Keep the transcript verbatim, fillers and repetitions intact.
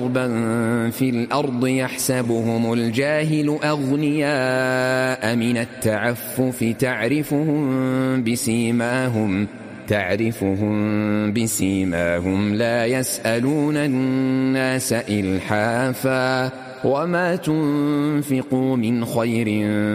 ضربا في الأرض يحسبهم الجاهل أغنياء من التعفف تعرفهم بسيماهم تعرفهم بسيماهم لا يسألون الناس إلحافا وما تنفقوا من خير